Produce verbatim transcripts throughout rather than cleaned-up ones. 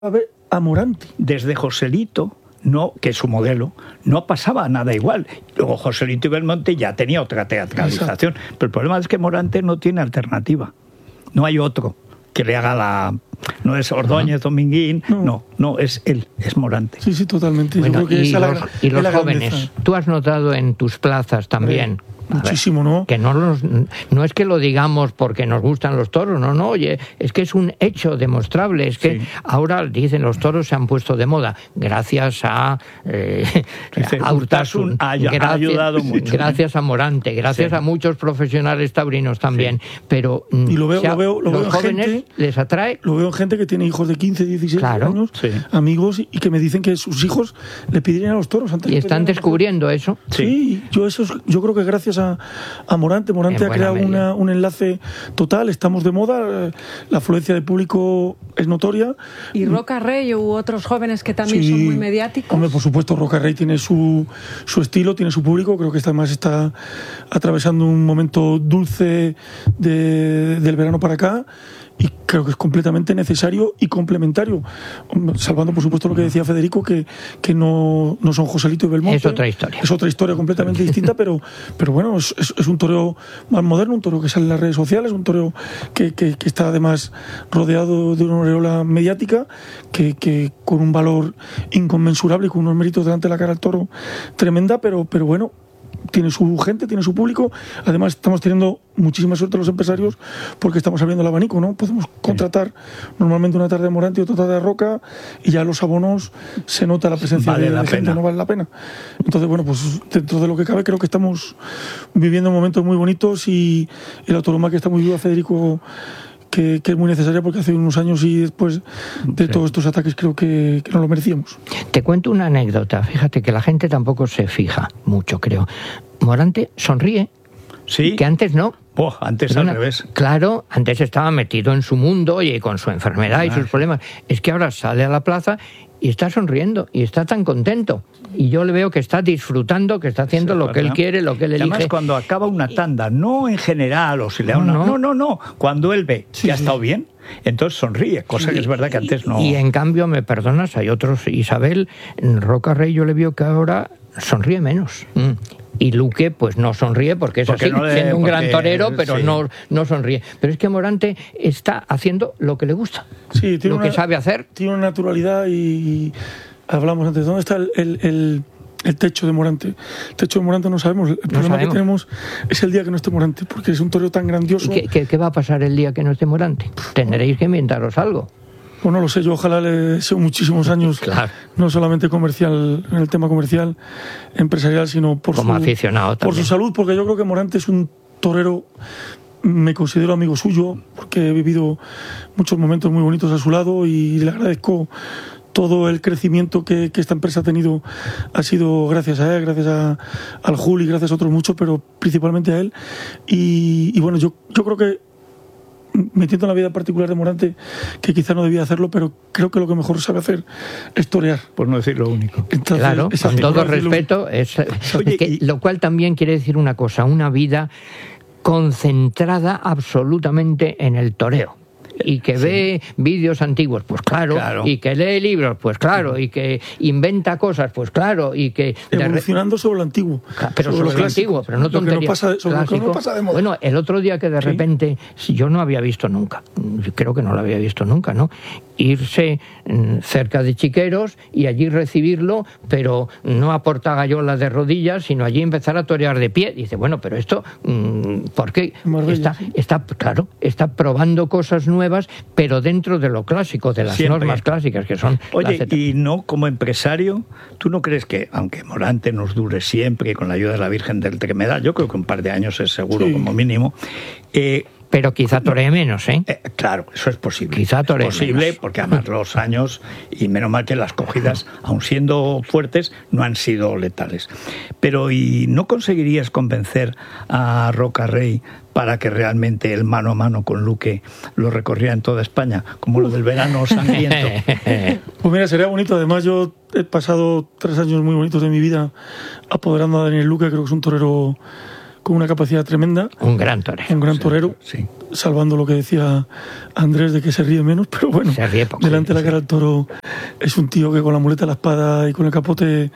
a ver a Morante. Desde Joselito, no, que es su modelo, no pasaba nada igual. Luego Joselito y Belmonte ya tenía otra teatralización. Exacto. Pero el problema es que Morante no tiene alternativa. No hay otro que le haga la... No es Ordóñez, uh-huh. Dominguín, no. no, no, es él, es Morante. Sí, sí, totalmente. Bueno, Yo creo que y, esa los, la, y los jóvenes, grandeza. Tú has notado en tus plazas también... Eh. Muchísimo, ¿no? Que no, los, no es que lo digamos porque nos gustan los toros, no, no, oye, es que es un hecho demostrable, es que sí. Ahora dicen los toros se han puesto de moda, gracias a, eh, a Urtasun, ha, gracias, ha ayudado mucho. Gracias a Morante, gracias sí. a muchos profesionales taurinos también, sí. pero y lo veo, o sea, lo veo, lo los veo jóvenes gente, les atrae. Lo veo en gente que tiene hijos de quince, dieciséis claro. años, sí. amigos, y que me dicen que sus hijos le piden a los toros antes y están descubriendo eso. Sí, sí. yo eso es, yo creo que gracias a, a Morante, Morante ha creado una, un enlace total, estamos de moda, la afluencia de público es notoria. ¿Y Roca Rey u otros jóvenes que también sí, son muy mediáticos? Hombre, por supuesto, Roca Rey tiene su, su estilo, tiene su público, creo que además está atravesando un momento dulce de, del verano para acá. Y creo que es completamente necesario y complementario, salvando por supuesto lo que decía Federico, que, que no, no son Joselito y Belmonte. Es otra historia. Es otra historia completamente distinta, pero, pero bueno, es, es, es un toreo más moderno, un toreo que sale en las redes sociales, un toreo que, que, que está además rodeado de una aureola mediática, que, que con un valor inconmensurable y con unos méritos delante de la cara del toro tremenda, pero, pero bueno, tiene su gente, tiene su público. Además estamos teniendo muchísima suerte los empresarios porque estamos abriendo el abanico, ¿no? Podemos contratar normalmente una tarde de Morante y otra tarde de Roca y ya los abonos se nota la presencia vale de la la gente, pena. no vale la pena. Entonces, bueno, pues dentro de lo que cabe creo que estamos viviendo momentos muy bonitos y, y la autonomía que está muy viva, Federico, Que, que es muy necesaria porque hace unos años y después de sí. todos estos ataques creo que, que no lo merecíamos. Te cuento una anécdota, fíjate que la gente tampoco se fija mucho, creo. Morante sonríe, sí. que antes no. Oh, antes Perdona, al revés. Claro, antes estaba metido en su mundo y con su enfermedad claro. y sus problemas. Es que ahora sale a la plaza y está sonriendo y está tan contento. Y yo le veo que está disfrutando, que está haciendo sí, lo ¿verdad? que él quiere, lo que él elige. Además, cuando acaba una tanda, no en general, o si le da una... No, no, no, no. Cuando él ve sí, que ha estado sí. bien, entonces sonríe, cosa y, que es verdad que antes no... Y en cambio, me perdonas, hay otros... Isabel, Roca Rey, yo le veo que ahora sonríe menos. Mm. Y Luque, pues no sonríe porque es porque así, no le, siendo un porque, gran torero, pero sí. no, no sonríe. Pero es que Morante está haciendo lo que le gusta, sí, tiene lo una, que sabe hacer. Tiene una naturalidad y... Hablamos antes, ¿dónde está el, el, el, el techo de Morante? El techo de Morante no sabemos. El no problema sabemos. que tenemos es el día que no esté Morante, porque es un torero tan grandioso. ¿Qué, qué, qué va a pasar el día que no esté Morante? Tendréis que inventaros algo. Pues no lo sé, yo ojalá le deseo muchísimos años, claro. no solamente comercial, en el tema comercial, empresarial, sino por, Como su, aficionado por su salud, porque yo creo que Morante es un torero, me considero amigo suyo, porque he vivido muchos momentos muy bonitos a su lado y le agradezco todo el crecimiento que, que esta empresa ha tenido. Ha sido gracias a él, gracias a, al Juli, gracias a otros muchos, pero principalmente a él. Y, y bueno, yo, yo creo que metiendo en la vida particular de Morante, que quizá no debía hacerlo, pero creo que lo que mejor sabe hacer es torear. Por no decir lo único. Entonces, claro, con todo respeto, es, Oye, es que, y... lo cual también quiere decir una cosa, una vida concentrada absolutamente en el toreo. Y que sí. ve vídeos antiguos, pues claro, claro, y que lee libros, pues claro, y que inventa cosas, pues claro, y que... Evolucionando sobre lo antiguo. Pero sobre, sobre lo antiguo, pero no tontería. Lo que no pasa, sobre lo que no pasa de moda. Bueno, el otro día que de repente, ¿sí? yo no había visto nunca, creo que no lo había visto nunca, ¿no? Irse cerca de Chiqueros y allí recibirlo, pero no a Portagayola de rodillas, sino allí empezar a torear de pie. Dice, bueno, pero esto, ¿por qué? Marbella, está, sí. está, claro, está probando cosas nuevas, pero dentro de lo clásico, de las Siempre. normas clásicas que son... Oye, y no, como empresario, ¿tú no crees que, aunque Morante nos dure siempre con la ayuda de la Virgen del Tremedal, yo creo que un par de años es seguro sí. como mínimo, eh, pero quizá toree menos, ¿eh? ¿eh? Claro, eso es posible. Quizá toree Es posible menos. Porque además los años, y menos mal que las cogidas, aun siendo fuertes, no han sido letales. Pero ¿y no conseguirías convencer a Roca Rey para que realmente el mano a mano con Luque lo recorriera en toda España, como lo del verano sangriento? Pues mira, sería bonito. Además, yo he pasado tres años muy bonitos de mi vida apoderando a Daniel Luque. Creo que es un torero con una capacidad tremenda. Un gran torero. Un gran torero, sí. Salvando lo que decía Andrés de que se ríe menos, pero bueno, se ríe poco, delante sí, de la sí. cara del toro es un tío que con la muleta, la espada y con el capote...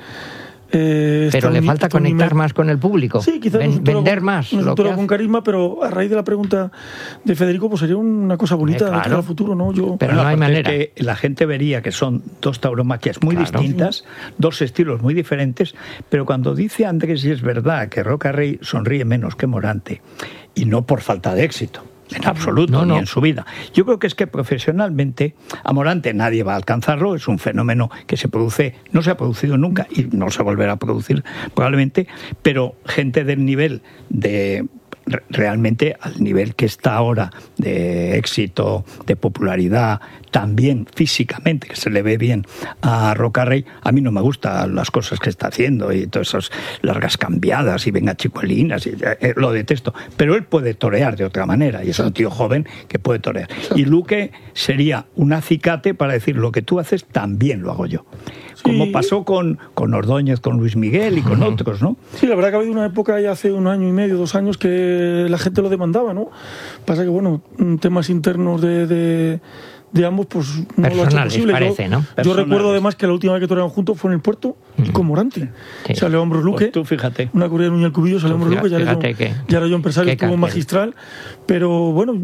Eh, pero le falta conectar más con el público. Sí, quizás Ven, no es un toro vender con, más. No es lo un toro que con hace. carisma, pero a raíz de la pregunta de Federico, pues sería una cosa bonita eh, claro. de cara al futuro, ¿no? Yo... Pero bueno, no hay manera. Es que la gente vería que son dos tauromaquias muy Claro. distintas, dos estilos muy diferentes, pero cuando dice Andrés, y es verdad, que Roca Rey sonríe menos que Morante, y no por falta de éxito. En absoluto, no, ni no. en su vida. Yo creo que es que profesionalmente a Morante nadie va a alcanzarlo, es un fenómeno que se produce, no se ha producido nunca y no se volverá a producir probablemente, pero gente del nivel de... realmente al nivel que está ahora de éxito, de popularidad, también físicamente, que se le ve bien a Roca Rey, a mí no me gustan las cosas que está haciendo y todas esas largas cambiadas y venga chicuelinas, y, eh, lo detesto, pero él puede torear de otra manera y es un tío joven que puede torear. Y Luque sería un acicate para decir lo que tú haces también lo hago yo. Como pasó con, con Ordóñez, con Luis Miguel y con uh-huh. otros, ¿no? Sí, la verdad que ha habido una época ya hace un año y medio, dos años, que la gente lo demandaba, ¿no? Pasa que, bueno, temas internos de, de, de ambos, pues no lo ha hecho posible. Parece, yo, ¿no? yo recuerdo además que la última vez que torearon juntos fue en el puerto uh-huh. con Morante. Sí. Salió Hombros Luque. Pues tú fíjate. Una corrida de Núñez Cubillo, salió Hombros Luque, ya era, yo, que, ya era yo empresario, estuvo magistral. Pero bueno,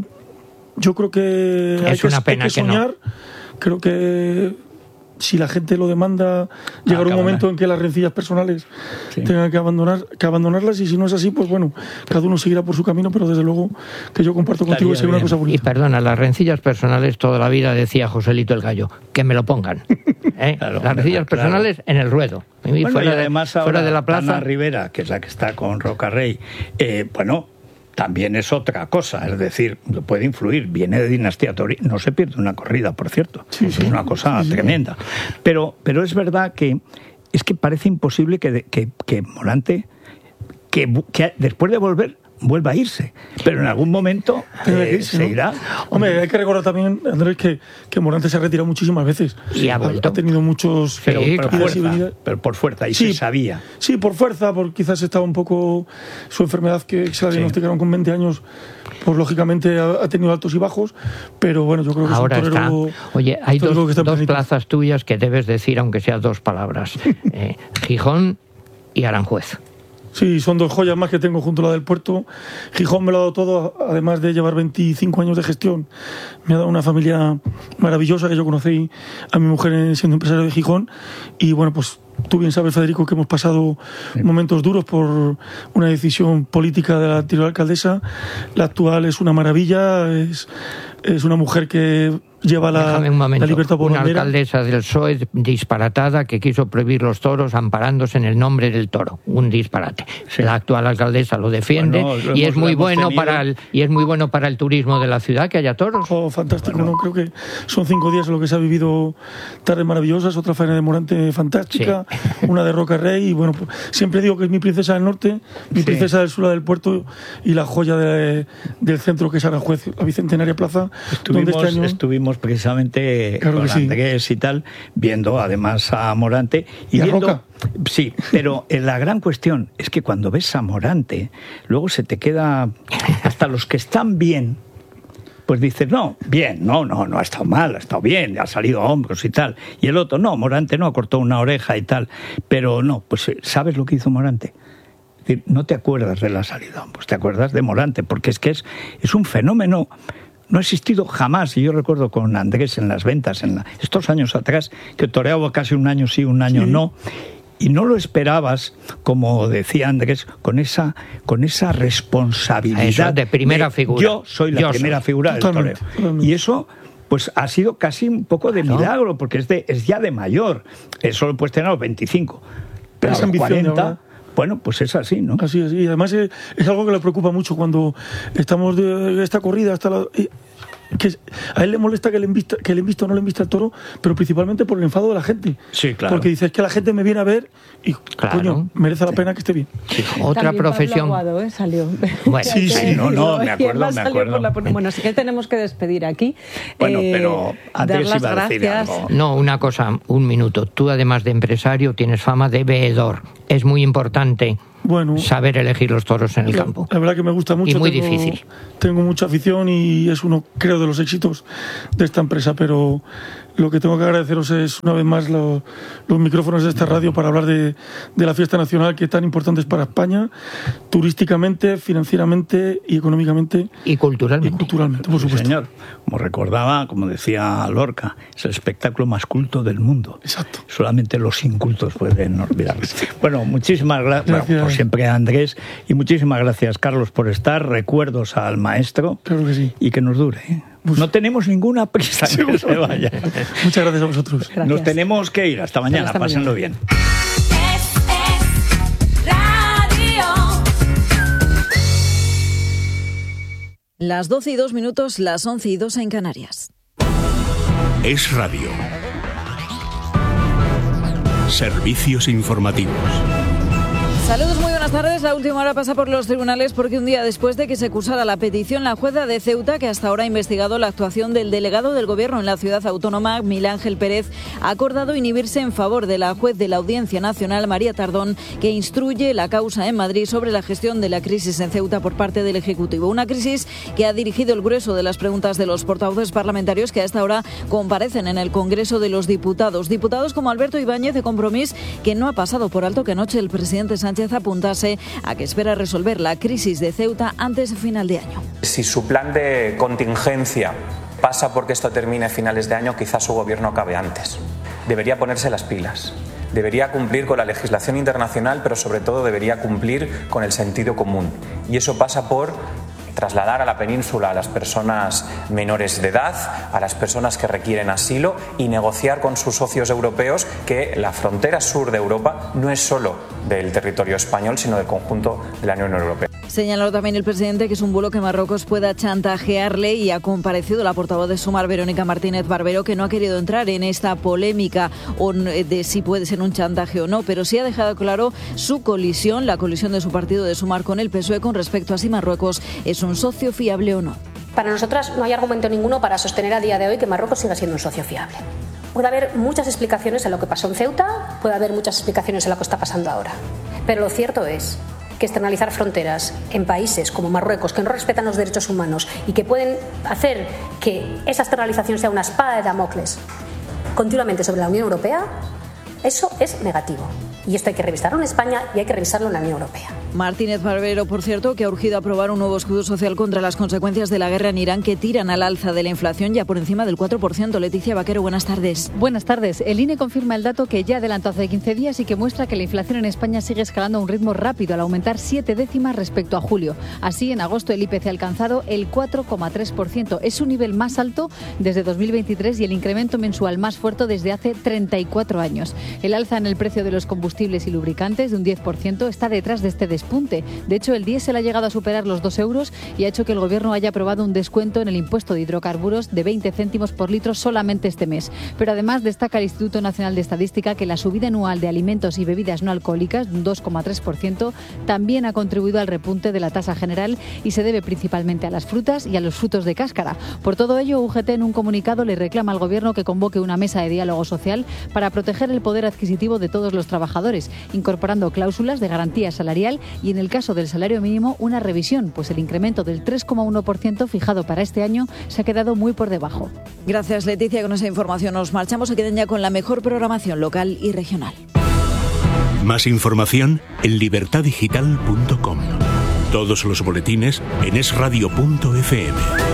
yo creo que es hay que, una pena hay que que soñar. No. Creo que si la gente lo demanda, llegará un momento en que las rencillas personales sí. tengan que abandonar que abandonarlas, y si no es así, pues bueno, cada uno seguirá por su camino, pero desde luego que yo comparto contigo que sería una cosa bonita. Y perdona, las rencillas personales toda la vida, decía Joselito el Gallo, que me lo pongan. ¿Eh? Claro, las rencillas claro. personales en el ruedo. Bueno, fuera, y además de, ahora fuera de la plaza. Ana Rivera, que es la que está con Roca Rey, eh, bueno... también es otra cosa, es decir, puede influir, viene de Dinastía Taurina, no se pierde una corrida, por cierto, sí, sí. es una cosa sí, sí. tremenda, pero, pero es verdad que es que parece imposible que, que, que Morante, que, que después de volver, vuelva a irse, pero en algún momento eh, irse, se ¿no? irá. Hombre, hay que recordar también, Andrés, que, que Morante se ha retirado muchísimas veces. Y ha vuelto. Ha tenido muchos... Sí, pero, pero, por fuerza, pero por fuerza, y sí, se sabía. Sí, por fuerza, porque quizás estaba un poco... Su enfermedad, que se la diagnosticaron sí. con veinte años, pues lógicamente ha, ha tenido altos y bajos, pero bueno, yo creo que ahora es un torero... Está. Oye, hay dos, que está dos plazas tuyas que debes decir, aunque sean dos palabras. eh, Gijón y Aranjuez. Sí, son dos joyas más que tengo junto a la del puerto. Gijón me lo ha dado todo, además de llevar veinticinco años de gestión. Me ha dado una familia maravillosa, que yo conocí a mi mujer siendo empresario de Gijón. Y bueno, pues tú bien sabes, Federico, que hemos pasado sí. momentos duros por una decisión política de la anterior alcaldesa. La actual es una maravilla, es, es una mujer que lleva la, la libertad por una bandera. Alcaldesa del P S O E disparatada que quiso prohibir los toros amparándose en el nombre del toro. Un disparate. Sí. La actual alcaldesa lo defiende bueno, lo y hemos, es muy bueno tenido. para el y es muy bueno para el turismo de la ciudad que haya toros. Oh, fantástico, bueno. ¿no? Creo que son cinco días en lo que se ha vivido tardes maravillosas, otra faena de Morante fantástica, sí. una de Roca Rey, y bueno, pues, siempre digo que es mi princesa del norte, mi sí. princesa del sur, la del puerto, y la joya de, del centro, que es Aranjuez, la Bicentenaria Plaza, estuvimos, donde este año... estuvimos precisamente claro con sí. Andrés y tal, viendo además a Morante y, ¿Y a viendo, Roca? Sí, pero la gran cuestión es que cuando ves a Morante, luego se te queda, hasta los que están bien, pues dices, no, bien, no, no, no ha estado mal, ha estado bien, ha salido a hombros y tal, y el otro, no, Morante no, cortó una oreja y tal, pero no, pues ¿sabes lo que hizo Morante? Es decir, no te acuerdas de la salida a hombros, te acuerdas de Morante, porque es que es, es un fenómeno. No ha existido jamás, y yo recuerdo con Andrés en las ventas, en la, estos años atrás, que toreaba casi un año sí, un año sí. no, y no lo esperabas, como decía Andrés, con esa, con esa responsabilidad. Eso, de primera de, figura. Yo soy la yo primera soy. figura del toreo. Y eso... pues ha sido casi un poco de milagro, porque es, de, es ya de mayor. Eso lo puedes tener a los veinticinco, pero a los cuarenta... Bueno, pues es así, ¿no? Así es, y además es, es algo que le preocupa mucho cuando estamos de esta corrida hasta la... que a él le molesta que le invista, que le invista o no le invista el toro, pero principalmente por el enfado de la gente. Sí, claro. Porque dice, es que la gente me viene a ver y, claro. coño, merece la pena que esté bien. Sí. Otra también profesión... Pablo Aguado, ¿eh? Salió. Bueno, sí, sí, no, no, me acuerdo, me acuerdo. La... Bueno, así que tenemos que despedir aquí. Bueno, eh, pero antes dar las iba a decir gracias. algo. No, una cosa, un minuto. Tú, además de empresario, tienes fama de veedor. Es muy importante Bueno, saber elegir los toros en el la, campo. La verdad que me gusta mucho. Y muy tengo, difícil. Tengo mucha afición y es uno, creo, de los éxitos de esta empresa, pero lo que tengo que agradeceros es una vez más lo, los micrófonos de esta radio para hablar de, de la fiesta nacional que tan importante es para España, turísticamente, financieramente y económicamente. Y culturalmente. Y culturalmente, por supuesto. Sí, señor. Como recordaba, como decía Lorca, es el espectáculo más culto del mundo. Exacto. Solamente los incultos pueden olvidarlo. Bueno, muchísimas gra- gracias. Bueno, por siempre Andrés, y muchísimas gracias, Carlos, por estar. Recuerdos al maestro. Claro que sí. Y que nos dure, ¿eh? Pues no tenemos ninguna prisa en que se vaya. Muchas gracias a vosotros. Gracias. Nos tenemos que ir. Hasta mañana. Hasta Pásenlo mañana. bien. Las doce y dos minutos, las once y dos en Canarias. Es Radio. Servicios informativos. Saludos, muy buenas tardes. La última hora pasa por los tribunales porque un día después de que se cursara la petición, la jueza de Ceuta, que hasta ahora ha investigado la actuación del delegado del Gobierno en la ciudad autónoma, Miguel Ángel Pérez, ha acordado inhibirse en favor de la juez de la Audiencia Nacional, María Tardón, que instruye la causa en Madrid sobre la gestión de la crisis en Ceuta por parte del Ejecutivo. Una crisis que ha dirigido el grueso de las preguntas de los portavoces parlamentarios que a esta hora comparecen en el Congreso de los Diputados. Diputados como Alberto Ibáñez de Compromís, que no ha pasado por alto que anoche el presidente Sánchez apuntase a que espera resolver la crisis de Ceuta antes de final de año. Si su plan de contingencia pasa porque esto termine a finales de año, quizás su gobierno acabe antes. Debería ponerse las pilas. Debería cumplir con la legislación internacional, pero sobre todo debería cumplir con el sentido común. Y eso pasa por trasladar a la península a las personas menores de edad, a las personas que requieren asilo y negociar con sus socios europeos que la frontera sur de Europa no es solo del territorio español, sino del conjunto de la Unión Europea. Señaló también el presidente que es un bulo que Marruecos pueda chantajearle y ha comparecido la portavoz de Sumar, Verónica Martínez Barbero, que no ha querido entrar en esta polémica de si puede ser un chantaje o no, pero sí ha dejado claro su colisión, la colisión de su partido de Sumar con el P S O E con respecto a si Marruecos es un socio fiable o no. Para nosotras no hay argumento ninguno para sostener a día de hoy que Marruecos siga siendo un socio fiable. Puede haber muchas explicaciones en lo que pasó en Ceuta, puede haber muchas explicaciones en lo que está pasando ahora, pero lo cierto es que externalizar fronteras en países como Marruecos que no respetan los derechos humanos y que pueden hacer que esa externalización sea una espada de Damocles continuamente sobre la Unión Europea, eso es negativo. Y esto hay que revisarlo en España y hay que revisarlo en la Unión Europea. Martínez Barbero, por cierto, que ha urgido a aprobar un nuevo escudo social contra las consecuencias de la guerra en Irán que tiran al alza de la inflación ya por encima del cuatro por ciento. Leticia Vaquero, buenas tardes. Buenas tardes. El I N E confirma el dato que ya adelantó hace quince días y que muestra que la inflación en España sigue escalando a un ritmo rápido al aumentar siete décimas respecto a julio. Así, en agosto el I P C ha alcanzado el cuatro coma tres por ciento. Es su nivel más alto desde dos mil veintitrés y el incremento mensual más fuerte desde hace treinta y cuatro años. El alza en el precio de los combustibles y lubricantes de un diez por ciento está detrás de este despunte. De hecho, el diésel ha llegado a superar los dos euros y ha hecho que el Gobierno haya aprobado un descuento en el impuesto de hidrocarburos de veinte céntimos por litro solamente este mes. Pero además destaca el Instituto Nacional de Estadística que la subida anual de alimentos y bebidas no alcohólicas, de un dos coma tres por ciento, también ha contribuido al repunte de la tasa general y se debe principalmente a las frutas y a los frutos de cáscara. Por todo ello, U G T en un comunicado le reclama al Gobierno que convoque una mesa de diálogo social para proteger el poder adquisitivo de todos los trabajadores, incorporando cláusulas de garantía salarial y, en el caso del salario mínimo, una revisión, pues el incremento del tres coma uno por ciento fijado para este año se ha quedado muy por debajo. Gracias, Leticia. Con esa información nos marchamos. Se queden ya con la mejor programación local y regional. Más información en libertad digital punto com. Todos los boletines en es radio punto efe eme.